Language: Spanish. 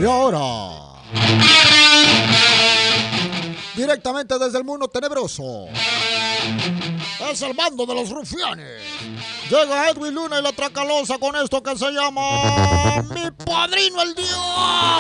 Y ahora, directamente desde el mundo tenebroso, es el bando de los rufianes. Llega Edwin Luna y la Tracalosa con esto que se llama Mi Padrino el Diablo.